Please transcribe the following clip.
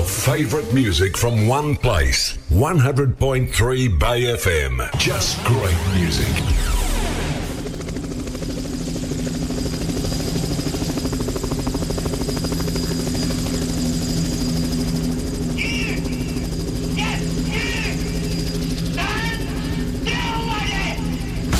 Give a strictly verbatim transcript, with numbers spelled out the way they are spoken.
Your favorite music from one place. one hundred point three Bay F M. Just great music.